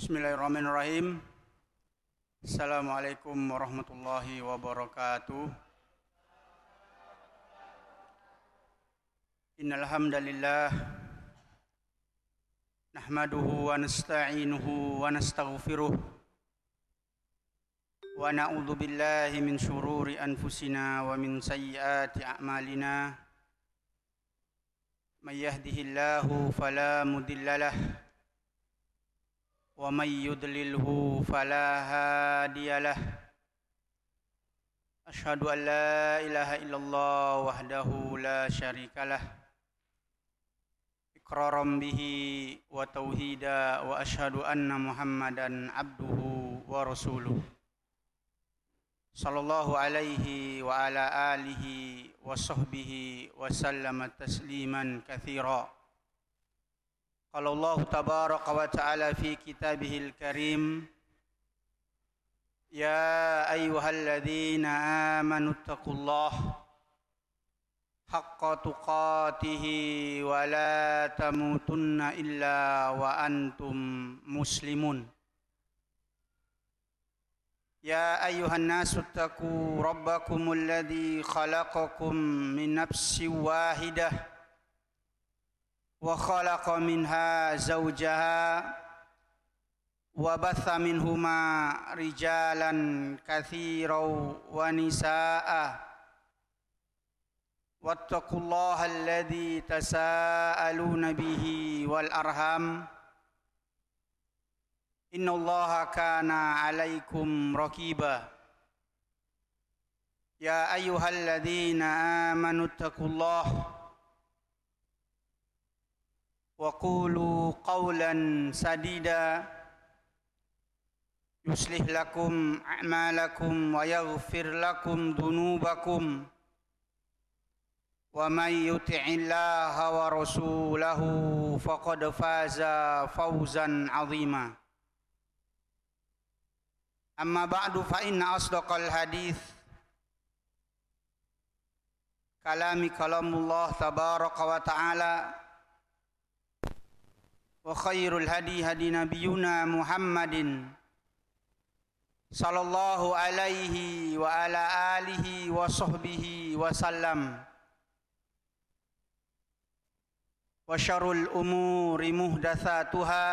Bismillahirrahmanirrahim. Assalamualaikum warahmatullahi wabarakatuh. Innal hamdalillah nahmaduhu wa nasta'inuhu wa nastaghfiruh wa na'udzu billahi min syururi anfusina wa min sayyiati a'malina. May yahdihillahu fala mudhillalah wa may yudlilhu fala hadiyalah. Asyhadu an la ilaha illallah wahdahu la syarikalah iqraran bihi wa tauhida wa asyhadu anna Muhammadan abduhu wa rasuluh sallallahu alaihi wa ala alihi wa sahbihi wa sallama tasliman katsira. Qala Allah tabaraka wa ta'ala fi kitabihil karim, ya ayyuhalladzina amanu taqullaha haqqa tuqatihi wa la tamutunna illa wa antum muslimun. Ya ayyuhan nasu taqu rabbakumul ladzi khalaqakum min nafsin wahidah wa khalaqa minha zawjaha wa batha minhuma rijalan katsiran wa nisaa'a wattaqullaha alladzi tasaaluna bihi wal arham innallaha kana 'alaikum raqiba. Ya ayyuhalladzina amanu taqullaha wa qulu qawlan sadida yuslih lakum a'malakum wa yaghfir lakum dhunubakum wa may yuti'illaha wa rasulahu faqad faza fawzan 'azima. Amma ba'du fa inna asdaqal hadits kalamullah tabaraka wa ta'ala wa khairul hadi hadi nabiyuna Muhammadin sallallahu alaihi wa ala alihi wa sahbihi wa sallam. Wa syarrul umuri muhdatsatuha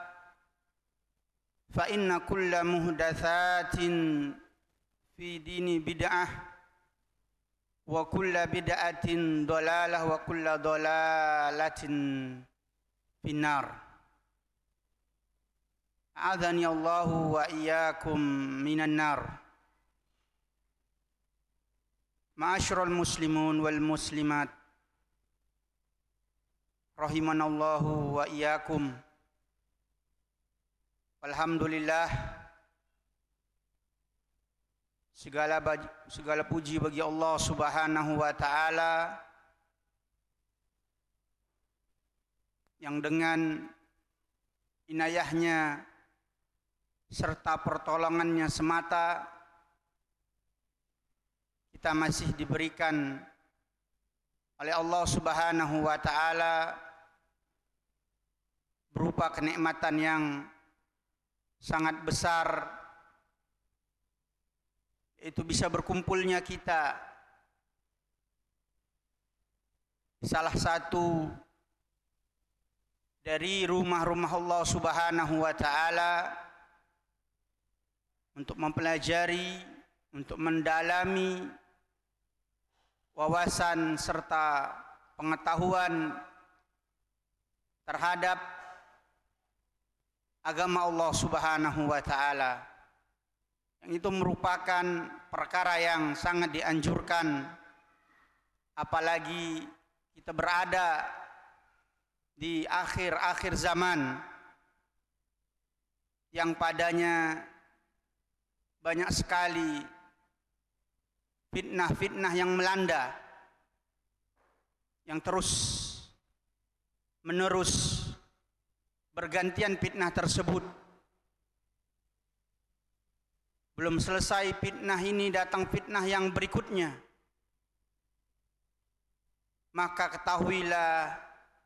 fa inna kulla muhdatsatin fi dini bid'ah wa kulla bid'atin dhalalah wa kulla dhalalatin finnar. A'adzani Allahu wa iyyakum minan nar. Ma'asyiral muslimun wal muslimat rahimanallahu wa iyyakum. Alhamdulillah, segala puji bagi Allah Subhanahu wa taala yang dengan inayahnya serta pertolongannya semata kita masih diberikan oleh Allah Subhanahu wa taala berupa kenikmatan yang sangat besar, yaitu bisa berkumpulnya kita salah satu dari rumah-rumah Allah Subhanahu wa taala untuk mempelajari, untuk mendalami wawasan serta pengetahuan terhadap agama Allah Subhanahu wa taala. Yang itu merupakan perkara yang sangat dianjurkan, apalagi kita berada di akhir-akhir zaman yang padanya banyak sekali fitnah-fitnah yang melanda, yang terus menerus bergantian fitnah tersebut. Belum selesai fitnah ini, datang fitnah yang berikutnya. Maka ketahuilah